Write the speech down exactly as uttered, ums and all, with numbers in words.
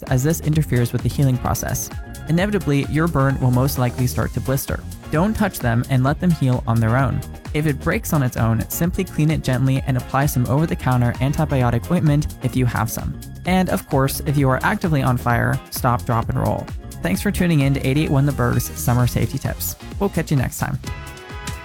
burns as this interferes with the healing process. Inevitably, your burn will most likely start to blister. Don't touch them and let them heal on their own. If it breaks on its own, simply clean it gently and apply some over-the-counter antibiotic ointment if you have some. And of course, if you are actively on fire, stop, drop, and roll. Thanks for tuning in to eight eight one The Berg's Summer Safety Tips. We'll catch you next time.